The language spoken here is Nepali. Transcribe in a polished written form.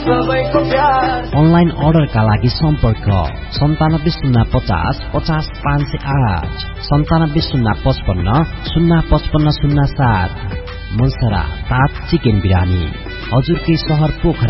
अनलाइन अर्डरका लागि सम्पर्क 9705050508 970555055507। मनसरा तात चिकन बिरानी हजुरकै शहर पोखरा